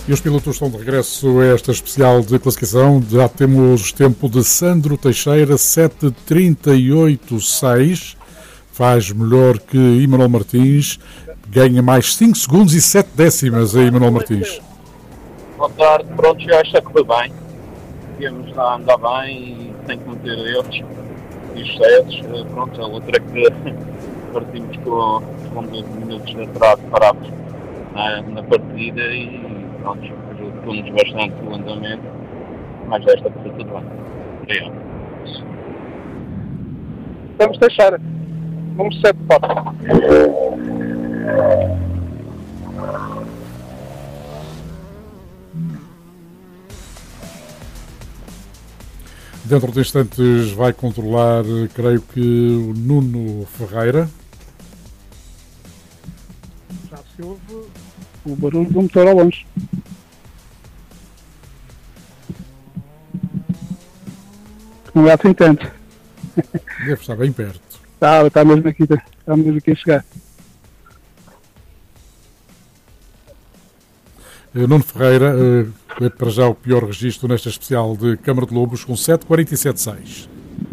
E os pilotos estão de regresso a esta especial de classificação. Já temos tempo de Sandro Teixeira, 7:38.6. Faz melhor que Emanuel Martins. Ganha mais 5 segundos e 7 décimas a Emanuel Martins. Boa tarde. Pronto, já está a correr bem. Temos a andar bem e sem cometer erros e excessos. Pronto, a outra é que partimos com 12 minutos de atraso parados na partida e pronto, ajudou-nos bastante o andamento, mas desta foi tudo bem. Obrigado. Vamos deixar. Vamos 7 fotos. Dentro de instantes vai controlar, creio que, o Nuno Ferreira. Já se ouve o barulho do motor ao longe. Não é assim tanto. Deve estar bem perto. Está mesmo aqui a chegar. Nuno Ferreira, é para já o pior registro nesta especial de Câmara de Lobos, com 7:47.6.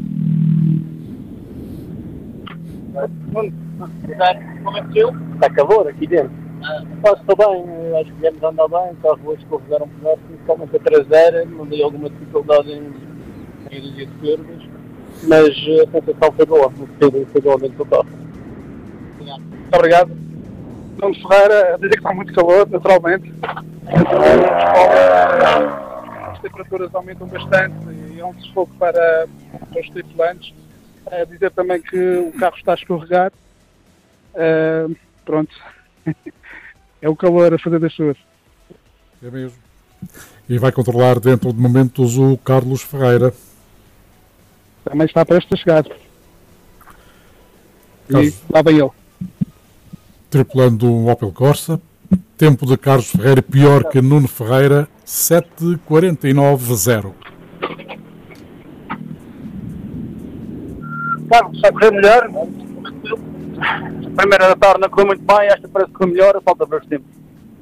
Como é que deu? Está calor aqui dentro. Estou bem, acho que viemos andar bem, o carro hoje escorregaram por nós, principalmente a traseira, não dei alguma dificuldade em dirigir de curvas, mas a sensação foi boa, foi boa dentro do carro. Muito obrigado. Nuno Ferreira, a dizer que está muito calor, naturalmente. As temperaturas aumentam bastante e é um sufoco para os tripulantes. A dizer também que o carro está a escorregar. Pronto. É o calor a fazer das suas. É mesmo. E vai controlar dentro de momentos o Carlos Ferreira. Também está prestes a chegar. Carlos. E lá vem ele. Tripulando um Opel Corsa. Tempo de Carlos Ferreira pior que Nuno Ferreira, 7:49.0. Claro, está a correr melhor. A primeira da tarde não correu muito bem, esta parece que correu melhor, falta ver os tempos.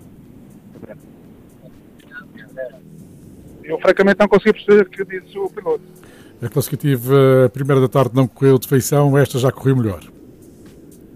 Eu francamente não consegui perceber o que disse o piloto. A classificativa, a primeira da tarde não correu de feição, esta já correu melhor.